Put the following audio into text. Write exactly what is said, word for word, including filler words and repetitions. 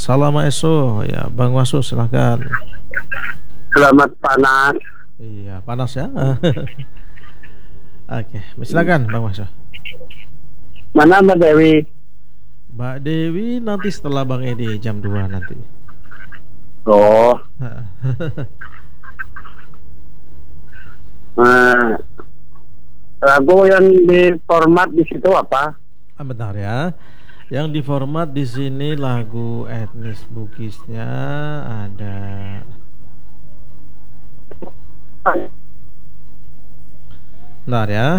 Assalamualaikum ya Bang Wasu, silahkan. Selamat panas. Iya panas ya. Oke, silakan Bang Wasu. Mana Mbak Dewi? Mbak Dewi nanti setelah Bang Edi jam dua nanti. Oh. Nah, lagu yang di format di situ apa? Ah, bentar ya. Yang di format di sini lagu etnis Bugisnya ada. Bentar ya.